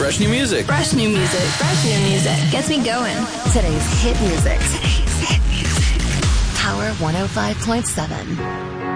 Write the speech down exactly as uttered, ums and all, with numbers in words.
fresh new music. Fresh new music. Fresh new music. Gets me going. Today's hit music. Today's hit music. Power one oh five point seven.